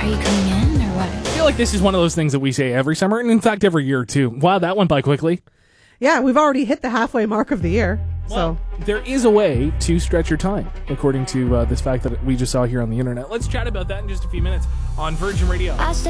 you coming in or what? I feel like this is one of those things that we say every summer, and in fact every year too. Wow, that went by quickly. Yeah, we've already hit the halfway mark of the year. Well, there is a way to stretch your time, according to this fact that we just saw here on the internet. Let's chat about that in just a few minutes on Virgin Radio.